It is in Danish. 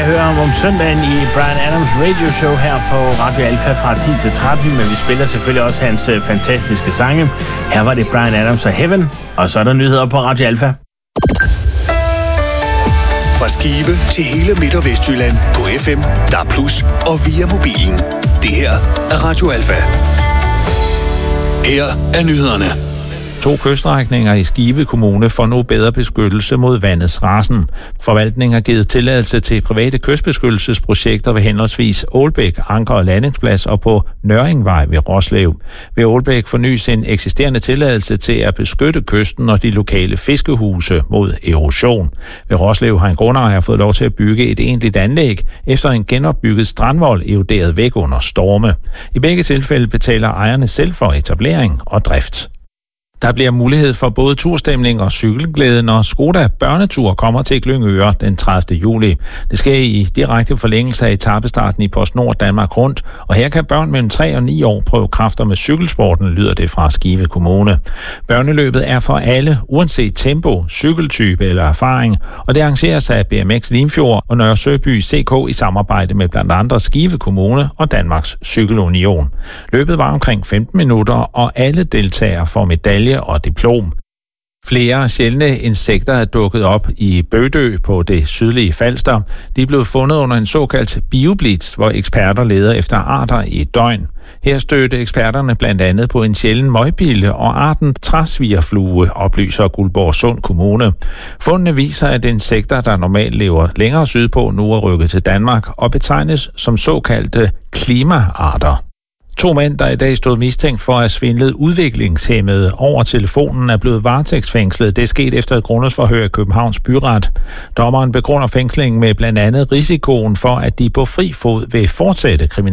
høre om søndagen i Bryan Adams Radio Show her på Radio Alpha fra 10 til 13, men vi spiller selvfølgelig også hans fantastiske sange. Her var det Bryan Adams og Heaven, og så er der nyheder på Radio Alpha. Fra Skive til hele Midt- og Vestjylland på FM, DAB+ og via mobilen. Det her er Radio Alpha. Her er nyhederne. 2 kyststrækninger i Skive Kommune får nu bedre beskyttelse mod vandets rasen. Forvaltningen har givet tilladelse til private kystbeskyttelsesprojekter ved henholdsvis Ålbæk, Anker og Landingsplads og på Nøringvej ved Roslev. Ved Ålbæk fornys en eksisterende tilladelse til at beskytte kysten og de lokale fiskehuse mod erosion. Ved Roslev har en grundejer fået lov til at bygge et egentligt anlæg efter en genopbygget strandvold eroderet væk under storme. I begge tilfælde betaler ejerne selv for etablering og drift. Der bliver mulighed for både turstemning og cykelglæde, når Skoda Børnetur kommer til Glyngøre den 30. juli. Det sker i direkte forlængelse af etapestarten i PostNord Danmark Rundt, og her kan børn mellem 3 og 9 år prøve kræfter med cykelsporten, lyder det fra Skive Kommune. Børneløbet er for alle, uanset tempo, cykeltype eller erfaring, og det arrangeres af BMX Limfjord og Nørre Søby CK i samarbejde med blandt andre Skive Kommune og Danmarks Cykelunion. Løbet var omkring 15 minutter, og alle deltagere får medalje og diplom. Flere sjældne insekter er dukket op i Bødø på det sydlige Falster. De er blevet fundet under en såkaldt bioblitz, hvor eksperter leder efter arter i et døgn. Her stødte eksperterne blandt andet på en sjælden møgbille og arten træsvigerflue, oplyser Guldborgsund Kommune. Fundene viser, at insekter, der normalt lever længere sydpå, nu er rykket til Danmark og betegnes som såkaldte klimaarter. 2 mænd, der i dag stod mistænkt for at svindle udviklingshæmmede over telefonen, er blevet varetægtsfængslet. Det er sket efter et grundlovsforhør i Københavns Byret. Dommeren begrunder fængslingen med blandt andet risikoen for, at de på fri fod vil fortsætte kriminalitet.